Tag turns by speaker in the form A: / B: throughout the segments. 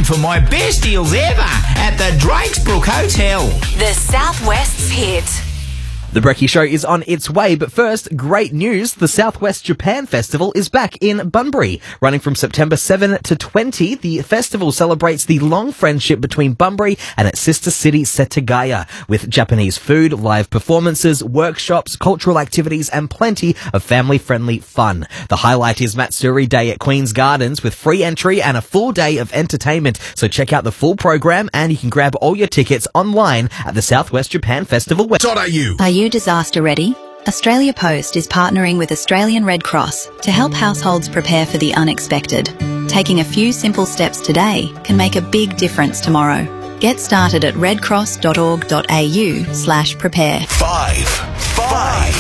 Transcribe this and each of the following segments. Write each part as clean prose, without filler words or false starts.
A: for my best deals ever at the Drakesbrook Hotel.
B: The Southwest's hit.
C: The Brekkie Show is on its way, but first, great news. The Southwest Japan Festival is back in Bunbury. Running from September 7 to 20, the festival celebrates the long friendship between Bunbury and its sister city, Setagaya, with Japanese food, live performances, workshops, cultural activities, and plenty of family-friendly fun. The highlight is Matsuri Day at Queen's Gardens with free entry and a full day of entertainment. So check out the full program, and you can grab all your tickets online at the Southwest Japan Festival website.
D: Are you disaster ready? Australia Post is partnering with Australian Red Cross to help households prepare for the unexpected. Taking a few simple steps today can make a big difference tomorrow. Get started at redcross.org.au/prepare.
E: 5.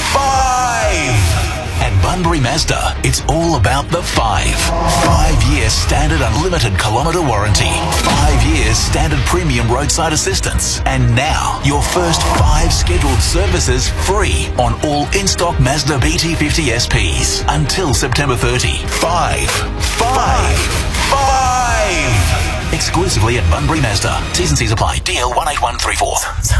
E: At Bunbury Mazda, it's all about the 5. 5-year standard unlimited kilometre warranty. 5 years standard premium roadside assistance. And now, your first 5 scheduled services free on all in-stock Mazda BT50 SPs until September 30. 5. Exclusively at Bunbury Mazda. T's and C's apply. DL 18134.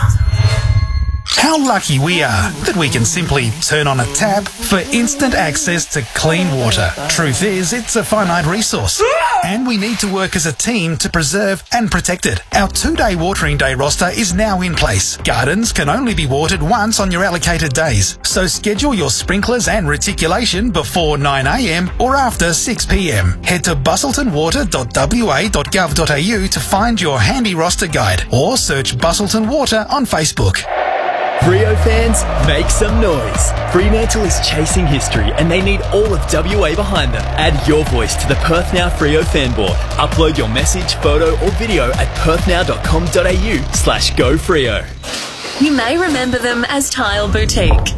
F: How lucky we are that we can simply turn on a tap for instant access to clean water. Truth is, it's a finite resource, and we need to work as a team to preserve and protect it. Our 2-day watering day roster is now in place. Gardens can only be watered once on your allocated days, so schedule your sprinklers and reticulation before 9 a.m. or after 6 p.m. Head to bustletonwater.wa.gov.au to find your handy roster guide, or search Bustleton Water on Facebook.
G: Freo fans, make some noise. Fremantle is chasing history and they need all of WA behind them. Add your voice to the Perth Now Freo fan board. Upload your message, photo or video at perthnow.com.au/GoFreo.
B: You may remember them as Tile Boutique.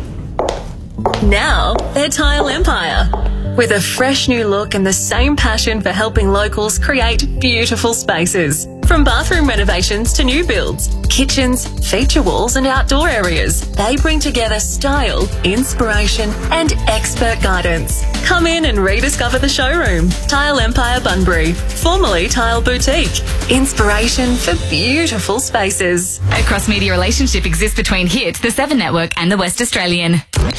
B: Now they're Tile Empire. With a fresh new look and the same passion for helping locals create beautiful spaces. From bathroom renovations to new builds, kitchens, feature walls and outdoor areas, they bring together style, inspiration and expert guidance. Come in and rediscover the showroom. Tile Empire Bunbury, formerly Tile Boutique. Inspiration for beautiful spaces.
H: A cross-media relationship exists between HIT, the 7 Network and the West Australian.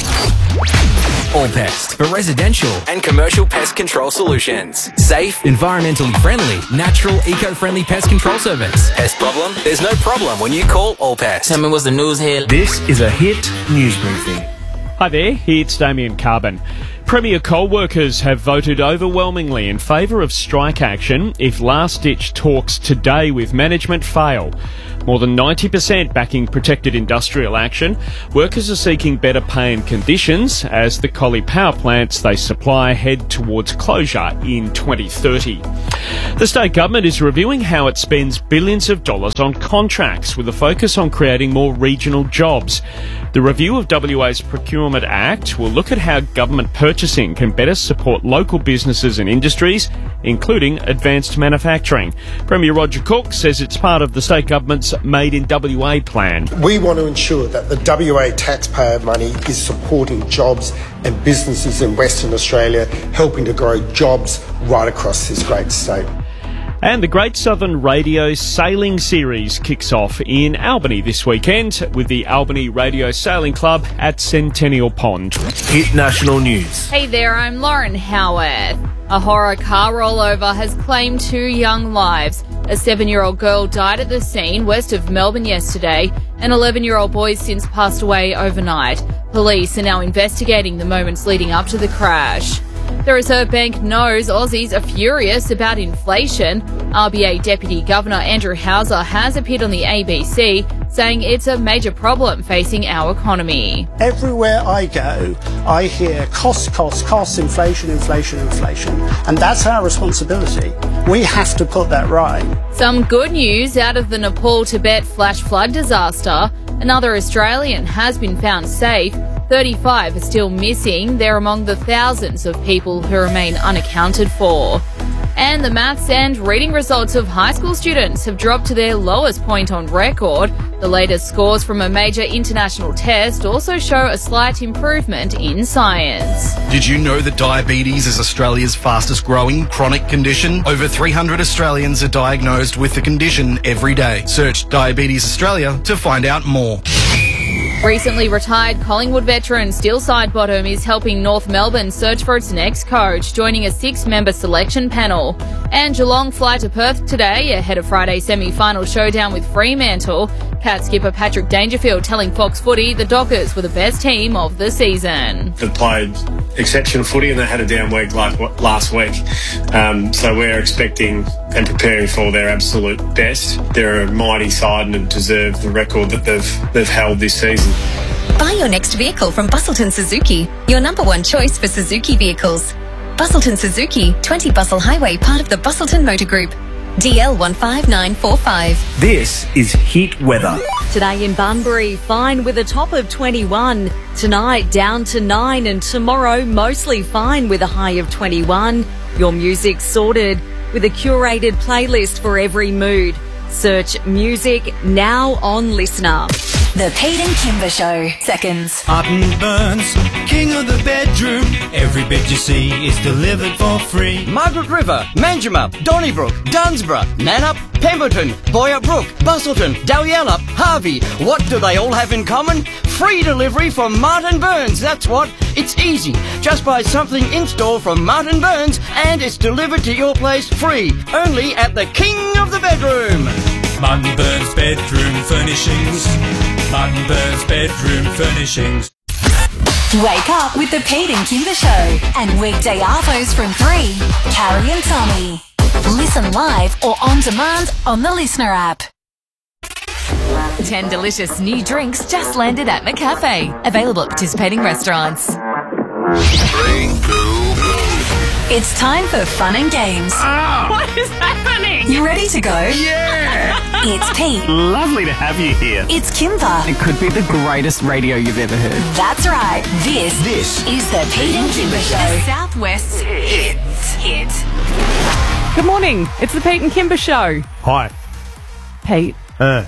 I: Allpest for residential and commercial pest control solutions. Safe, environmentally friendly, natural, eco-friendly pest control service. Pest problem? There's no problem when you call Allpest.
J: Tell me what's the news here.
K: This is a HIT news briefing.
L: Hi there, it's Damien Carbon. Premier coal workers have voted overwhelmingly in favour of strike action if last-ditch talks today with management fail. More than 90% backing protected industrial action. Workers are seeking better pay and conditions as the Collie power plants they supply head towards closure in 2030. The state government is reviewing how it spends billions of dollars on contracts with a focus on creating more regional jobs. The review of WA's Procurement Act will look at how government purchasing can better support local businesses and industries, including advanced manufacturing. Premier Roger Cook says it's part of the state government's Made in WA plan.
M: We want to ensure that the WA taxpayer money is supporting jobs and businesses in Western Australia, helping to grow jobs right across this great state.
L: And the Great Southern Radio Sailing Series kicks off in Albany this weekend with the Albany Radio Sailing Club at Centennial Pond.
K: HIT National News.
N: Hey there, I'm Lauren Howarth. A horror car rollover has claimed 2 young lives. A 7-year-old girl died at the scene west of Melbourne yesterday. An 11-year-old boy has since passed away overnight. Police are now investigating the moments leading up to the crash. The Reserve Bank knows Aussies are furious about inflation. RBA Deputy Governor Andrew Hauser has appeared on the ABC, saying it's a major problem facing our economy.
O: Everywhere I go, I hear cost, inflation. And that's our responsibility. We have to put that right.
N: Some good news out of the Nepal-Tibet flash flood disaster. Another Australian has been found safe. 35 are still missing. They're among the thousands of people who remain unaccounted for. And the maths and reading results of high school students have dropped to their lowest point on record. The latest scores from a major international test also show a slight improvement in science.
J: Did you know that diabetes is Australia's fastest growing chronic condition? Over 300 Australians are diagnosed with the condition every day. Search Diabetes Australia to find out more.
N: Recently retired Collingwood veteran Steele Sidebottom is helping North Melbourne search for its next coach, joining a 6-member selection panel. And Geelong fly to Perth today ahead of Friday's semi-final showdown with Fremantle. Cat skipper Patrick Dangerfield telling Fox Footy the Dockers were the best team of the season.
P: They played exceptional footy and they had a down week like last week. So we're expecting and preparing for their absolute best. They're a mighty side and deserve the record that they've held this season.
Q: Buy your next vehicle from Bustleton Suzuki, your number one choice for Suzuki vehicles. Bustleton Suzuki, 20 Bustle Highway, part of the Bustleton Motor Group. DL 15945.
K: This is Heat Weather.
R: Today in Bunbury, fine with a top of 21. Tonight down to 9, and tomorrow mostly fine with a high of 21. Your music sorted with a curated playlist for every mood. Search music now on Listener.
Q: The Pete and Kimber Show. Seconds.
S: Martin Burns, king of the bedroom. Every bit you see is delivered for free.
T: Margaret River, Manjimup, Donnybrook, Dunsborough, Nannup, Pemberton, Boyer Brook, Bustleton, Dalyanup, Harvey. What do they all have in common? Free delivery from Martin Burns, that's what. It's easy. Just buy something in store from Martin Burns and it's delivered to your place free. Only at the king of the bedroom.
S: Martin Burns Bedroom Furnishings. Martin Burns Bedroom Furnishings.
Q: Wake up with the Pete and Kimber Show. And weekday arvos from 3. Carrie and Tommy. Listen live or on demand on the Listener app.
H: 10 delicious new drinks just landed at McCafe. Available at participating restaurants.
Q: It's time for fun and games.
U: Oh. What is happening?
Q: You ready to go?
U: Yeah!
Q: It's Pete.
U: Lovely to have you here.
Q: It's Kimber.
U: It could be the greatest radio you've ever heard.
Q: That's right. This is the Pete and Kimber Show.
H: The Southwest Hit.
U: Good morning. It's the Pete and Kimber Show.
V: Hi.
U: Pete.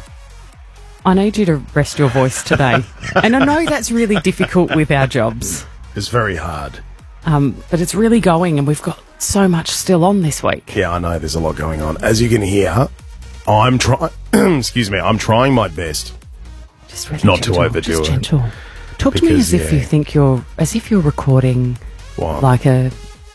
U: I need you to rest your voice today. And I know that's really difficult with our jobs.
V: It's very hard.
U: But it's really going, and we've got so much still on this week.
V: Yeah, I know. There's a lot going on. As you can hear, I'm trying. Excuse me. I'm trying my best.
U: Just really
V: not
U: gentle,
V: to overdo
U: just
V: it.
U: Gentle. Talk to me as if you think as if you're recording like a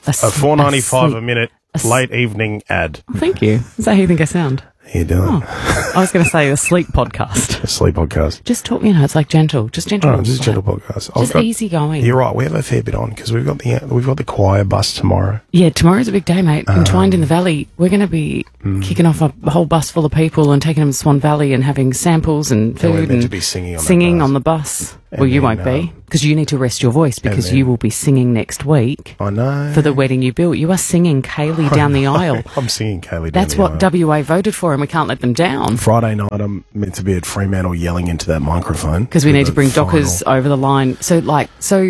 V: $4.95 a minute late evening ad.
U: Oh, thank you. Is that how you think I sound?
V: How you doing?
U: I was going to say a sleep podcast.
V: A sleep podcast.
U: Just talk, it's like gentle. Just gentle.
V: Oh, just a gentle podcast.
U: Just easy going.
V: You're right. We have a fair bit on because we've got the choir bus tomorrow.
U: Yeah, tomorrow's a big day, mate. Entwined in the Valley. We're going to be kicking off a whole bus full of people and taking them to Swan Valley and having samples and food.
V: And we're meant to
U: and
V: be singing
U: on the bus.
V: And
U: well, you
V: then,
U: won't be because you need to rest your voice because you will be singing next week.
V: I know.
U: For the wedding you built. You are singing Kaylee down the aisle.
V: I'm singing Kaylee down
U: That's
V: the aisle.
U: what WA voted for, and we can't let them down.
V: Friday night, I'm meant to be at Fremantle yelling into that microphone.
U: Because we need to bring Dockers over the line. So, what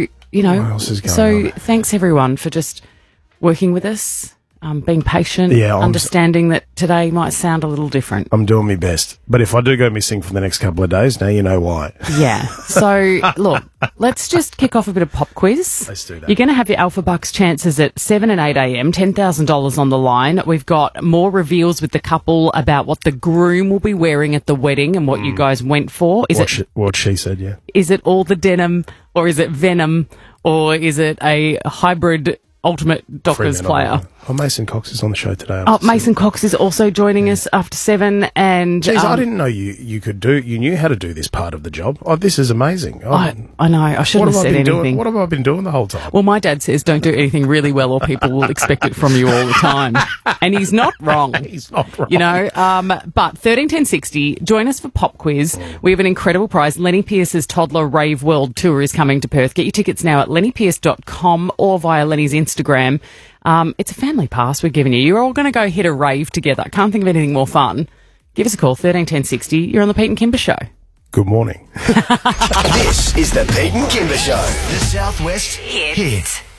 U: else is going on? Thanks everyone for just working with us, being patient, understanding that today might sound a little different.
V: I'm doing my best. But if I do go missing for the next couple of days, now you know why.
U: Yeah. So, look, let's just kick off a bit of pop quiz.
V: Let's do that.
U: You're going to have your Alpha Bucks chances at 7 and 8 a.m, $10,000 on the line. We've got more reveals with the couple about what the groom will be wearing at the wedding and what you guys went for.
V: What she said, yeah.
U: Is it all the denim, or is it Venom, or is it a hybrid ultimate Dockers player?
V: Oh, Mason Cox is on the show today.
U: Mason Cox is also joining us after 7. And
V: Jeez, I didn't know you knew how to do this part of the job. Oh, this is amazing.
U: I know. I shouldn't have said anything.
V: What have I been doing the whole time?
U: Well, my dad says don't do anything really well or people will expect it from you all the time. And he's not wrong.
V: He's not wrong.
U: But 131060, join us for Pop Quiz. We have an incredible prize. Lenny Pierce's Toddler Rave World Tour is coming to Perth. Get your tickets now at lennypierce.com or via Lenny's Instagram. It's a family pass we're giving you. You're all going to go hit a rave together. Can't think of anything more fun. Give us a call, 131060. You're on the Pete and Kimber Show.
V: Good morning.
E: This is the Pete and Kimber Show. The Southwest Hit.